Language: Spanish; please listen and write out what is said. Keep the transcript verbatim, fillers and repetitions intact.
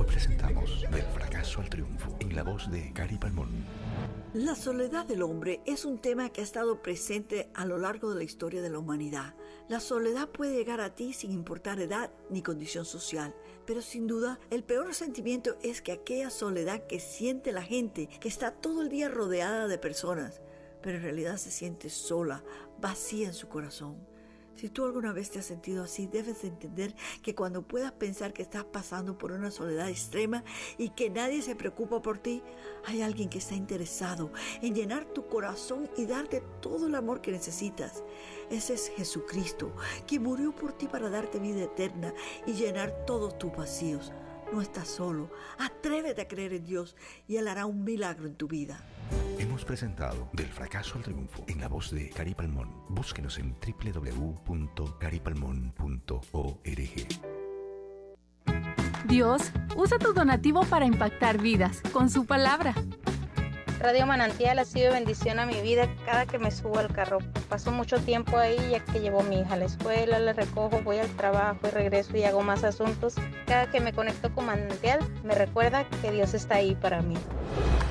presentamos Del fracaso al triunfo, en la voz de Cari Palmón. La soledad del hombre es un tema que ha estado presente a lo largo de la historia de la humanidad. La soledad puede llegar a ti sin importar edad ni condición social, pero sin duda el peor sentimiento es que aquella soledad que siente la gente que está todo el día rodeada de personas, pero en realidad se siente sola, vacía en su corazón. Si tú alguna vez te has sentido así, debes de entender que cuando puedas pensar que estás pasando por una soledad extrema y que nadie se preocupa por ti, hay alguien que está interesado en llenar tu corazón y darte todo el amor que necesitas. Ese es Jesucristo, que murió por ti para darte vida eterna y llenar todos tus vacíos. No estás solo. Atrévete a creer en Dios y Él hará un milagro en tu vida. Hemos presentado Del fracaso al triunfo, en la voz de Cari Palmón. Búsquenos en doble u doble u doble u punto cari palmón punto org. Dios usa tu donativo para impactar vidas con su palabra. Radio Manantial ha sido bendición a mi vida cada que me subo al carro. Paso mucho tiempo ahí ya que llevo a mi hija a la escuela, la recojo, voy al trabajo y regreso y hago más asuntos. Cada que me conecto con Manantial me recuerda que Dios está ahí para mí.